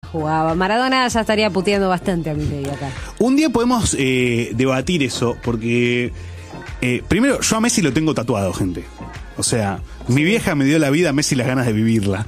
jugaba. Maradona ya estaría puteando bastante a Milei acá. Un día podemos debatir eso, porque primero, yo a Messi lo tengo tatuado, gente. O sea, mi vieja me dio la vida, Messi las ganas de vivirla.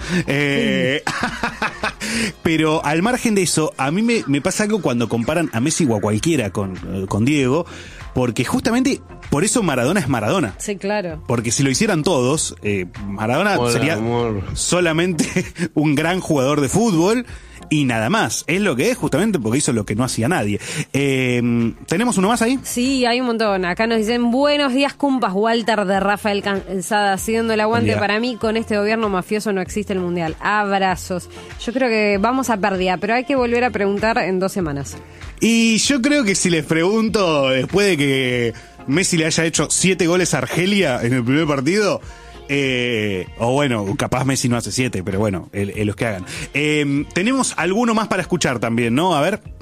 Pero al margen de eso, a mí me pasa algo cuando comparan a Messi o a cualquiera con Diego, porque justamente por eso Maradona es Maradona. Sí, claro. Porque si lo hicieran todos, Maradona sería solamente un gran jugador de fútbol y nada más. Es lo que es, justamente porque hizo lo que no hacía nadie. ¿Tenemos uno más ahí? Sí, hay un montón. Acá nos dicen, buenos días, cumpas. Walter de Rafael Calzada, haciendo el aguante. Para mí, con este gobierno mafioso no existe el mundial. Abrazos. Yo creo que vamos a pérdida, pero hay que volver a preguntar en 2 semanas. Y yo creo que si les pregunto, después de que Messi le haya hecho 7 goles a Argelia en el primer partido, o bueno, capaz Messi no hace 7, pero bueno, los que hagan. Tenemos alguno más para escuchar también, ¿no? A ver.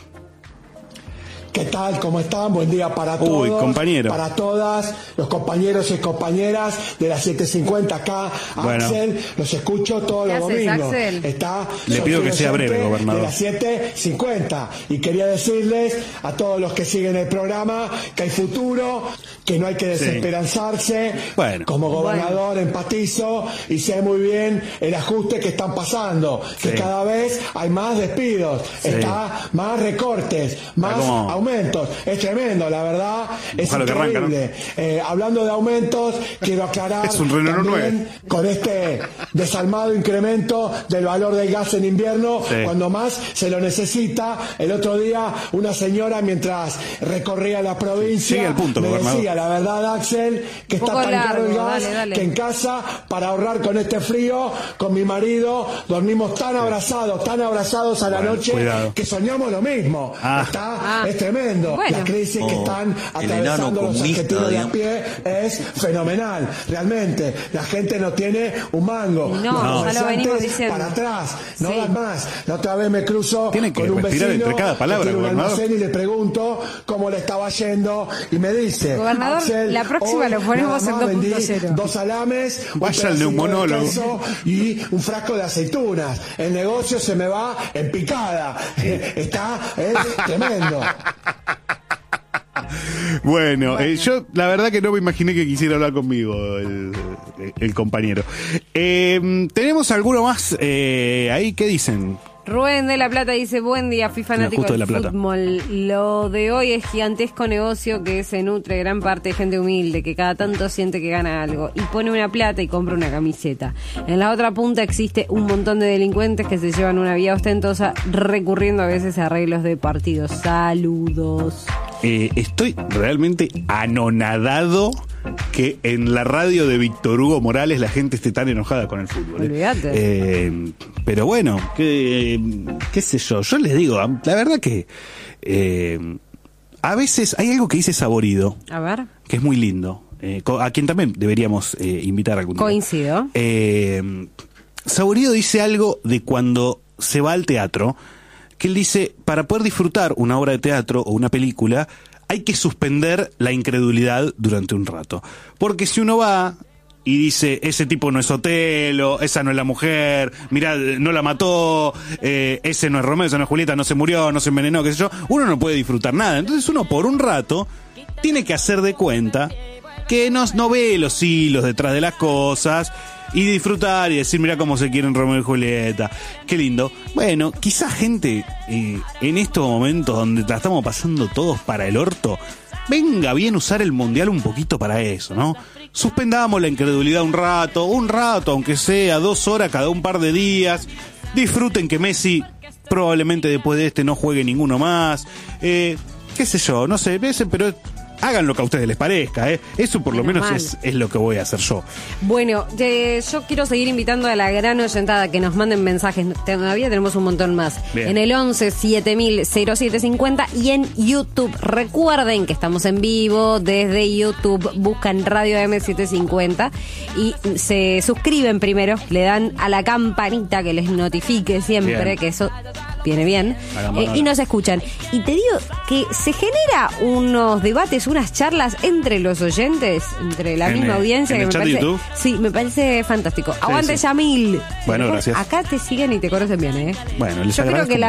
¿Qué tal? ¿Cómo están? Buen día para todos. Uy, compañero. Para todas, los compañeros y compañeras de las 7:50 acá. Bueno. Axel, los escucho todos los domingos. Le pido que sea breve, gobernador. De las 7:50. Y quería decirles a todos los que siguen el programa que hay futuro, que no hay que desesperanzarse. Bueno. Como gobernador empatizo y sé muy bien el ajuste que están pasando. Que cada vez hay más despidos, está más recortes, más aumentos. Es tremendo, la verdad, es increíble. Hablando de aumentos, quiero aclarar es un Renault también 9. Con este desalmado incremento del valor del gas en invierno, cuando más se lo necesita. El otro día una señora, mientras recorría la provincia, me decía, la verdad, Axel, que está tan caro el gas, que en casa, para ahorrar con este frío, con mi marido, dormimos tan abrazados a la noche, que soñamos lo mismo. Es tremendo. La crisis que están atravesando los argentinos de a pie es fenomenal. Realmente, la gente no tiene un mango. Ya lo venimos diciendo. Para atrás, no dan más. La otra vez me cruzo con un vecino entre cada palabra, que tiene un almacén y le pregunto cómo le estaba yendo y me dice, gobernador, Axel, la próxima lo ponemos en 2.0. 2 salames, vaya el neumonólogo y un frasco de aceitunas. El negocio se me va en picada. Es tremendo. Bueno, yo la verdad que no me imaginé que quisiera hablar conmigo el compañero. ¿Tenemos alguno más ahí? ¿Qué dicen? Rubén de La Plata dice, buen día, fui fanático del fútbol. Lo de hoy es gigantesco negocio que se nutre gran parte de gente humilde, que cada tanto siente que gana algo y pone una plata y compra una camiseta. En la otra punta existe un montón de delincuentes que se llevan una vida ostentosa recurriendo a veces a arreglos de partidos. Saludos. Estoy realmente anonadado que en la radio de Víctor Hugo Morales la gente esté tan enojada con el fútbol. Olvídate. Pero bueno, qué sé yo les digo, la verdad que a veces hay algo que dice Saborido, a ver, que es muy lindo, a quien también deberíamos invitar algún día. Coincido. Saborido dice algo de cuando se va al teatro, que él dice, para poder disfrutar una obra de teatro o una película, hay que suspender la incredulidad durante un rato. Porque si uno va y dice, ese tipo no es Otelo, esa no es la mujer, mirá, no la mató, ese no es Romeo, esa no es Julieta, no se murió, no se envenenó, qué sé yo, uno no puede disfrutar nada. Entonces uno por un rato tiene que hacer de cuenta que no ve los hilos detrás de las cosas y disfrutar y decir, mirá cómo se quieren Romeo y Julieta, qué lindo. Bueno, quizás gente en estos momentos donde la estamos pasando todos para el orto, venga bien usar el mundial un poquito para eso, ¿no? Suspendamos la incredulidad un rato, aunque sea 2 horas cada un par de días. Disfruten que Messi probablemente después de este no juegue ninguno más. Qué sé yo, no sé, pero hagan lo que a ustedes les parezca, eso por lo menos es lo que voy a hacer yo. Bueno, yo quiero seguir invitando a la gran oyentada que nos manden mensajes. Todavía tenemos un montón más. Bien. En el 11 7000 0750 y en YouTube. Recuerden que estamos en vivo desde YouTube. Buscan Radio M750 y se suscriben primero. Le dan a la campanita que les notifique siempre. Bien. Que eso viene bien. Y nos escuchan. Y te digo que se genera unos debates, unas charlas entre los oyentes, entre la misma audiencia, que me parece, sí, me parece fantástico. Aguante, Yamil. Bueno, gracias. Acá te siguen y te conocen bien, Bueno, les yo creo que